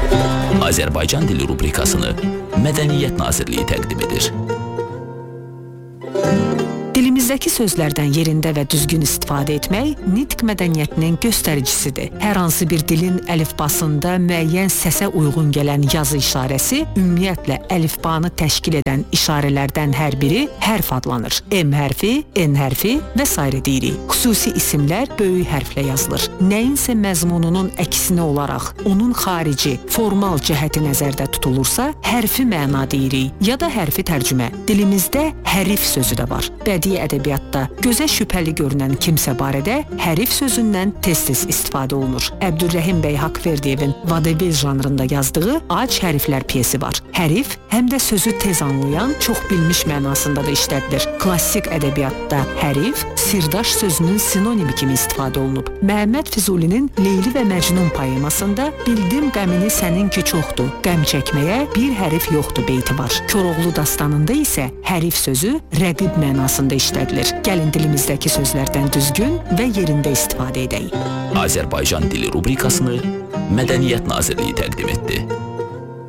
Azərbaycan dili rubrikasını Mədəniyyət Nazirliyi təqdim edir. Dilimizdəki sözlərdən yerində və düzgün istifadə etmək nitq mədəniyyətinin göstəricisidir. Hər hansı bir dilin əlifbasında müəyyən səsə uyğun gələn yazı işarəsi ümumiyyətlə əlifbanı təşkil edən işarələrdən hər biri hərf adlanır. M hərfi, N hərfi və s. deyirik. Xüsusi isimlər böyük hərflə yazılır. Nəyinsə məzmununun əksinə olaraq onun xarici, formal cəhəti nəzərdə tutulursa, hərfi məna deyirik ya da hərfi tərcümə. Dilimizdə hərif sözü də var. Bədii ədəbiyyatda gözə şübhəli görünən kimsə barədə hərif sözündən tez-tez istifadə olunur. Əbdülrəhim bəy Haqverdiyevin Vadevil janrında yazdığı Ac hərflər pyesi var. Hərif həm də sözü tez anlayan, çox bilmiş mənasında da işlədilir. Klassik ədəbiyyatda hərif sirdaş sözünün sinonimi kimi istifadə olunub. Məhəmməd Füzulinin Leyli və Məcnun poemasında bildim qəmini səninki çoxdur, qəm çəkməyə bir hərif yoxdur beyti var. Koroğlu dastanında isə hərif sözü rəqib mənasında işlədilir. Gəlin dilimizdəki sözlərdən düzgün və yerində istifadə edək. Azərbaycan dili rubrikasını Mədəniyyət Nazirliyi təqdim etdi.